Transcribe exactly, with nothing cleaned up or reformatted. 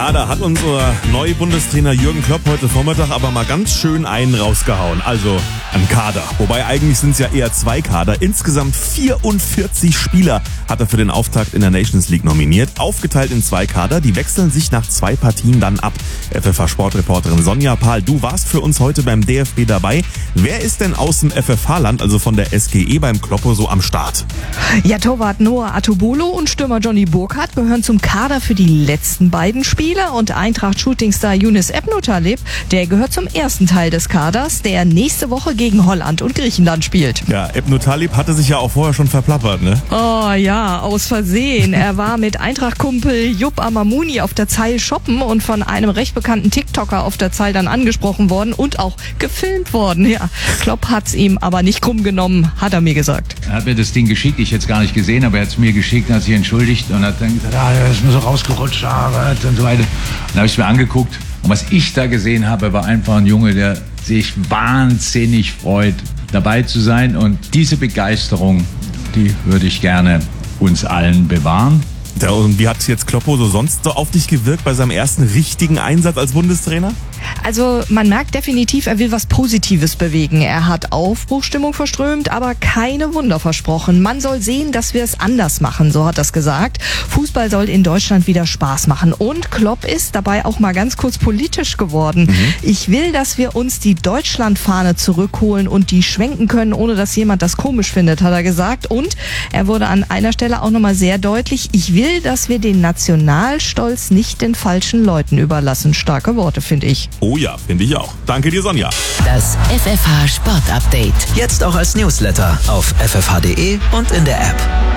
Ja, da hat unser neuer Bundestrainer Jürgen Klopp heute Vormittag aber mal ganz schön einen rausgehauen. Also ein Kader. Wobei eigentlich sind es ja eher zwei Kader. Insgesamt vierundvierzig Spieler hat er für den Auftakt in der Nations League nominiert. Aufgeteilt in zwei Kader. Die wechseln sich nach zwei Partien dann ab. F F H-Sportreporterin Sonja Pahl, du warst für uns heute beim D F B dabei. Wer ist denn aus dem F F H-Land, also von der S G E beim Kloppo, so am Start? Ja, Torwart Noah Atubolo und Stürmer Johnny Burkhardt gehören zum Kader für die letzten beiden Spiele und Eintracht-Shootingstar Younes Ebnotaleb, der gehört zum ersten Teil des Kaders, der nächste Woche gegen Holland und Griechenland spielt. Ja, Ebnotaleb hatte sich ja auch vorher schon verplappert, ne? Oh ja, aus Versehen. Er war mit Eintracht-Kumpel Jupp Amamuni auf der Zeil shoppen und von einem recht bekannten TikToker auf der Zeil dann angesprochen worden und auch gefilmt worden. Ja, Klopp hat's ihm aber nicht krumm genommen, hat er mir gesagt. Er hat mir das Ding geschickt, ich hätte es gar nicht gesehen, aber er hat es mir geschickt, hat sich entschuldigt und hat dann gesagt, ah, er ist mir so rausgerutscht ah, und so weiter. Dann habe ich es mir angeguckt und was ich da gesehen habe, war einfach ein Junge, der sich wahnsinnig freut, dabei zu sein, und diese Begeisterung, die würde ich gerne uns allen bewahren. Ja, und wie hat jetzt Kloppo so sonst so auf dich gewirkt bei seinem ersten richtigen Einsatz als Bundestrainer? Also man merkt definitiv, er will was Positives bewegen. Er hat Aufbruchsstimmung verströmt, aber keine Wunder versprochen. Man soll sehen, dass wir es anders machen, so hat er es gesagt. Fußball soll in Deutschland wieder Spaß machen. Und Klopp ist dabei auch mal ganz kurz politisch geworden. Mhm. Ich will, dass wir uns die Deutschlandfahne zurückholen und die schwenken können, ohne dass jemand das komisch findet, hat er gesagt. Und er wurde an einer Stelle auch nochmal sehr deutlich, ich will, dass wir den Nationalstolz nicht den falschen Leuten überlassen. Starke Worte, finde ich. Oh ja, finde ich auch. Danke dir, Sonja. Das F F H Sport Update. Jetzt auch als Newsletter auf f f h punkt d e und in der App.